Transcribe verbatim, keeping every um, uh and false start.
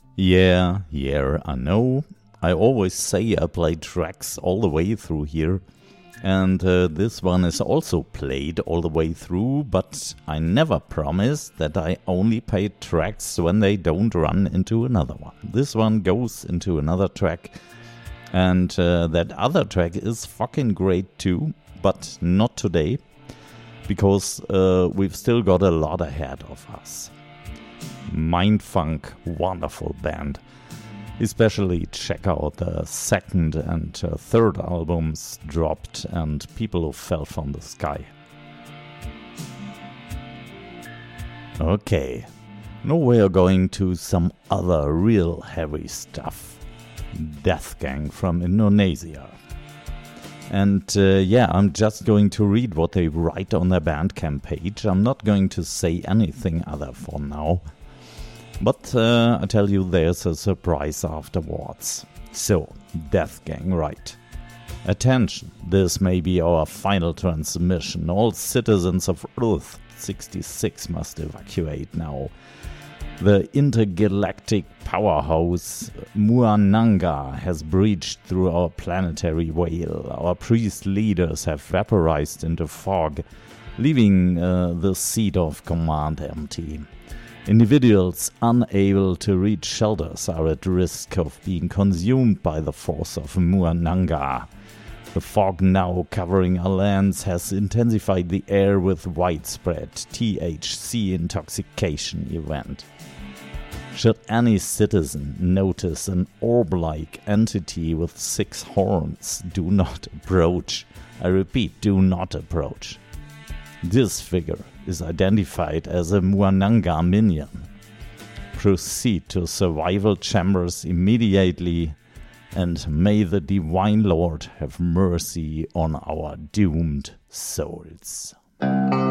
Yeah, yeah, I know. I always say I play tracks all the way through here. And uh, this one is also played all the way through, but I never promise that I only play tracks when they don't run into another one. This one goes into another track, and uh, that other track is fucking great too, but not today, because uh, we've still got a lot ahead of us. Mindfunk, wonderful band. Especially check out the second and uh, third albums dropped and People Who Fell From the Sky. Okay, now we're going to some other real heavy stuff. Death Gang from Indonesia. And uh, yeah, I'm just going to read what they write on their Bandcamp page. I'm not going to say anything other for now. But uh, I tell you, there's a surprise afterwards. So, Death Gang, right. Attention, this may be our final transmission. All citizens of Earth sixty-six must evacuate now. The intergalactic powerhouse Muananga has breached through our planetary veil. Our priest leaders have vaporized into fog, leaving uh, the seat of command empty. Individuals unable to reach shelters are at risk of being consumed by the force of Muananga. The fog now covering our lands has intensified the air with widespread T H C intoxication event. Should any citizen notice an orb-like entity with six horns, do not approach. I repeat, do not approach. This figure is identified as a Muananga minion. Proceed to survival chambers immediately, and may the Divine Lord have mercy on our doomed souls.